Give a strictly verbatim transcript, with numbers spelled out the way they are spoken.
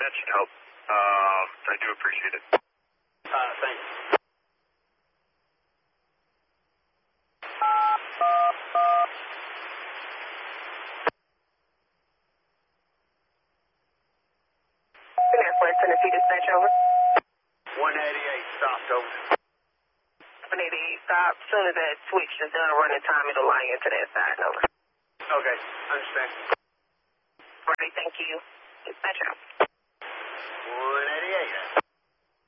that should help. Um, I do appreciate it. Uh, thanks. Northwest Tennessee dispatch, over. one eighty-eight, stopped, over. one eighty-eight, stop. As soon as that switch is done running time, it'll line into that side, over. Okay, understand. Right, thank you. Dispatch out. one eighty-eight.